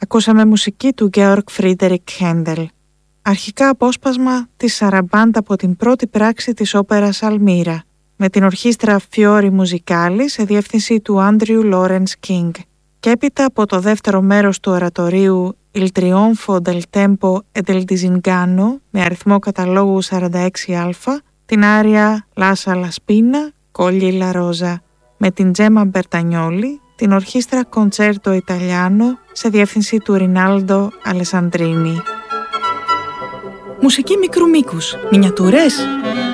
Ακούσαμε μουσική του Georg Friedrich Händel. Αρχικά απόσπασμα της Σαραμπάντα από την πρώτη πράξη της όπερας Αλμύρα, με την ορχήστρα Fiori Musicali σε διεύθυνση του Andrew Lawrence King. Και έπειτα από το δεύτερο μέρος του ορατορίου Il Trionfo del Tempo e del Disinganno, με αριθμό καταλόγου 46α, την άρια Lascia la Spina, Cogli la Rosa, με την Gemma Bertagnoli, την ορχήστρα Concerto Italiano σε διεύθυνση του Ρινάλντο Αλεσαντρίνη. Μουσική μικρού μήκους, μινιατούρες.